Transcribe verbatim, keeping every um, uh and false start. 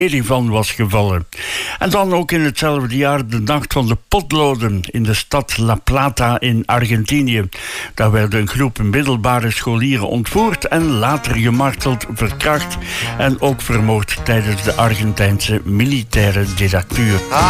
van was gevallen. En dan ook in hetzelfde jaar de nacht van de potloden in de stad La Plata in Argentinië. Daar werden een groep middelbare scholieren ontvoerd en later gemarteld, verkracht en ook vermoord tijdens de Argentijnse militaire dictatuur.